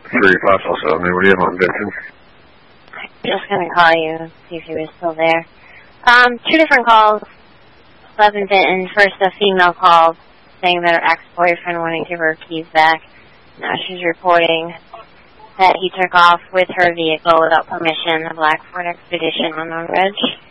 3 Fossil Cell. I mean, what do you have on Vincent? Just going to call you, see if he was still there. 2 different calls. 11 Vinton. First, a female called saying that her ex-boyfriend wouldn't give her keys back. Now she's reporting that he took off with her vehicle without permission, the Black Ford Expedition on the ridge.